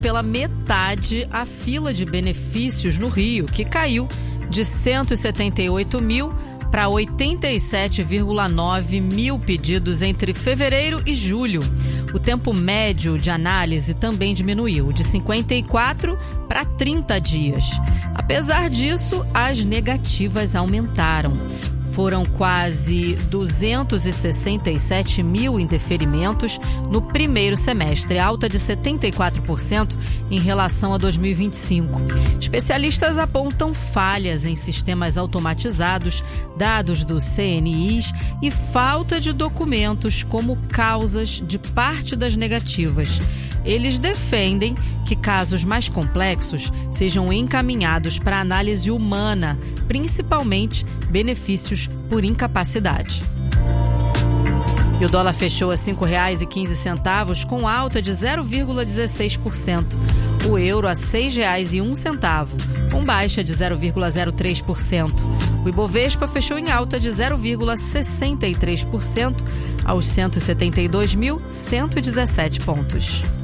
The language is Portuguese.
pela metade a fila de benefícios no Rio, que caiu de 178 mil para 87,9 mil pedidos entre fevereiro e julho. O tempo médio de análise também diminuiu, de 54 para 30 dias. Apesar disso, as negativas aumentaram. Foram quase 267 mil indeferimentos no primeiro semestre, alta de 74% em relação a 2025. Especialistas apontam falhas em sistemas automatizados, dados do CNIs e falta de documentos como causas de parte das negativas. Eles defendem que casos mais complexos sejam encaminhados para análise humana, principalmente benefícios por incapacidade. E o dólar fechou a R$ 5,15, com alta de 0,16%. O euro a R$ 6,01, com baixa de 0,03%. O Ibovespa fechou em alta de 0,63% aos 172.117 pontos.